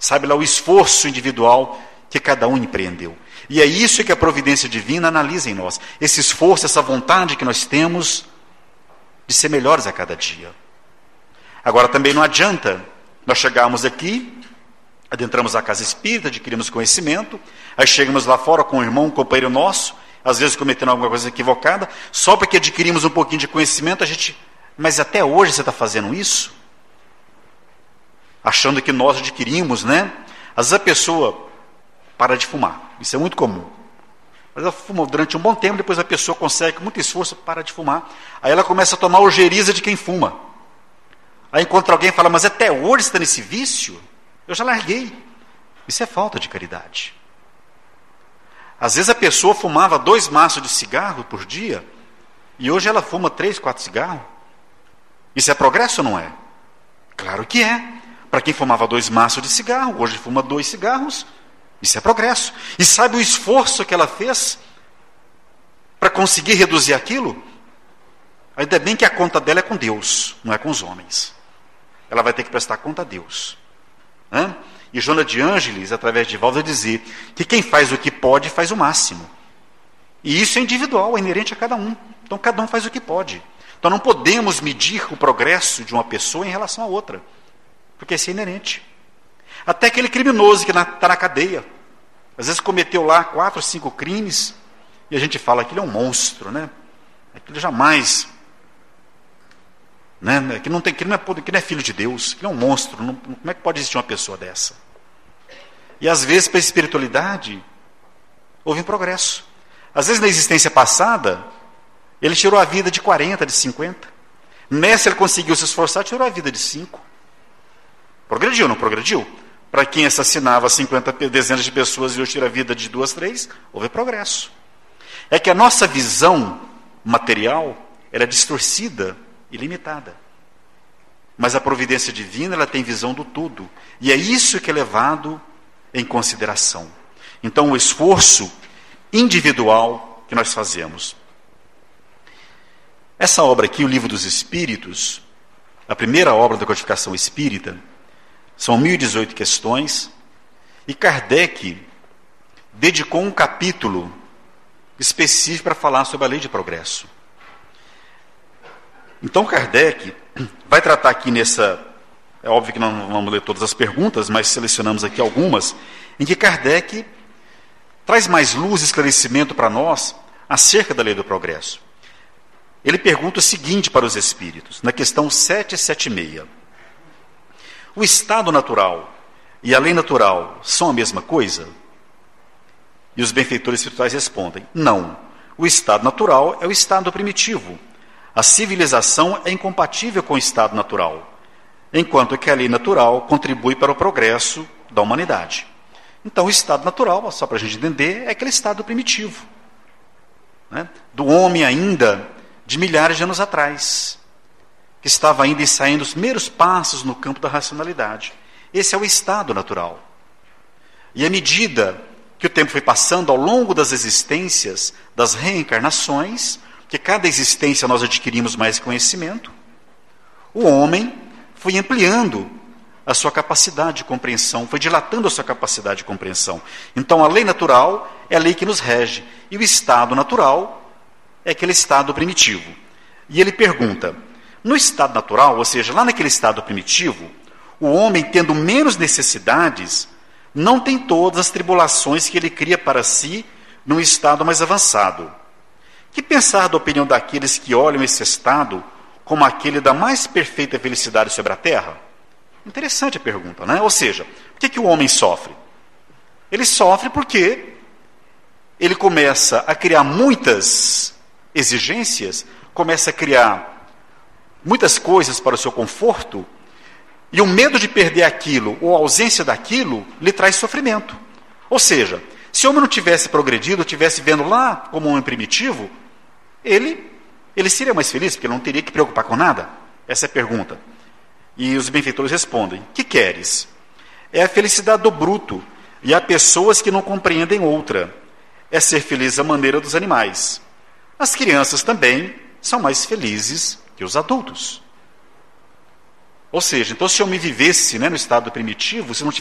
Sabe lá o esforço individual que cada um empreendeu. E é isso que a providência divina analisa em nós. Esse esforço, essa vontade que nós temos de ser melhores a cada dia. Agora também não adianta nós chegarmos aqui, adentramos a casa espírita, adquirimos conhecimento, aí chegamos lá fora com um irmão, um companheiro nosso, às vezes cometendo alguma coisa equivocada, só porque adquirimos um pouquinho de conhecimento, mas até hoje você está fazendo isso? Achando que nós adquirimos, né? Às vezes a pessoa para de fumar, isso é muito comum. Mas ela fuma durante um bom tempo, depois a pessoa consegue, com muito esforço, para de fumar. Aí ela começa a tomar ojeriza de quem fuma. Aí encontra alguém e fala, mas até hoje você está nesse vício? Eu já larguei. Isso é falta de caridade. Às vezes a pessoa fumava 2 maços de cigarro por dia, e hoje ela fuma 3, 4 cigarros. Isso é progresso ou não é? Claro que é. Para quem fumava 2 maços de cigarro, hoje fuma 2 cigarros. Isso é progresso. E sabe o esforço que ela fez para conseguir reduzir aquilo? Ainda bem que a conta dela é com Deus, não é com os homens. Ela vai ter que prestar conta a Deus. E Joana de Ângeles, através de Valdo, vai dizer que quem faz o que pode, faz o máximo. E isso é individual, é inerente a cada um. Então cada um faz o que pode. Então não podemos medir o progresso de uma pessoa em relação a outra, porque isso é inerente. Até aquele criminoso que está na cadeia, às vezes cometeu lá 4, 5 crimes, e a gente fala que ele é um monstro, né? Aquilo jamais, né? Que não é filho de Deus, que ele é um monstro. Como é que pode existir uma pessoa dessa? E às vezes, para a espiritualidade, houve um progresso. Às vezes, na existência passada, ele tirou a vida de 40, de 50. Nessa ele conseguiu se esforçar, tirou a vida de 5. Progrediu ou não progrediu? Para quem assassinava 50 dezenas de pessoas e hoje tira a vida de 2, 3, houve progresso. É que a nossa visão material, ela é distorcida e limitada. Mas a providência divina, ela tem visão do tudo. E é isso que é levado em consideração. Então, o esforço individual que nós fazemos. Essa obra aqui, o Livro dos Espíritos, a primeira obra da codificação espírita, são 1018 questões, e Kardec dedicou um capítulo específico para falar sobre a lei de progresso. Então Kardec vai tratar aqui é óbvio que não vamos ler todas as perguntas, mas selecionamos aqui algumas, em que Kardec traz mais luz e esclarecimento para nós acerca da lei do progresso. Ele pergunta o seguinte para os espíritos, na questão 776. O estado natural e a lei natural são a mesma coisa? E os benfeitores espirituais respondem, não. O estado natural é o estado primitivo. A civilização é incompatível com o estado natural, enquanto que a lei natural contribui para o progresso da humanidade. Então, o estado natural, só para a gente entender, é aquele estado primitivo, né? Do homem ainda de milhares de anos atrás, que estava ainda ensaiando os primeiros passos no campo da racionalidade. Esse é o estado natural. E à medida que o tempo foi passando, ao longo das existências, das reencarnações, que cada existência nós adquirimos mais conhecimento, o homem foi ampliando a sua capacidade de compreensão, foi dilatando a sua capacidade de compreensão. Então a lei natural é a lei que nos rege, e o estado natural é aquele estado primitivo. E ele pergunta, no estado natural, ou seja, lá naquele estado primitivo, o homem, tendo menos necessidades, não tem todas as tribulações que ele cria para si num estado mais avançado. Que pensar da opinião daqueles que olham esse estado como aquele da mais perfeita felicidade sobre a terra? Interessante a pergunta, né? Ou seja, por que o homem sofre? Ele sofre porque ele começa a criar muitas exigências, começa a criar muitas coisas para o seu conforto, e o medo de perder aquilo, ou a ausência daquilo, lhe traz sofrimento. Ou seja, se o homem não tivesse progredido, tivesse vendo lá como um homem primitivo, ele seria mais feliz, porque ele não teria que preocupar com nada? Essa é a pergunta. E os benfeitores respondem, que queres? É a felicidade do bruto, e há pessoas que não compreendem outra. É ser feliz à maneira dos animais. As crianças também são mais felizes que os adultos. Ou seja, então se eu me vivesse, né, no estado primitivo, se não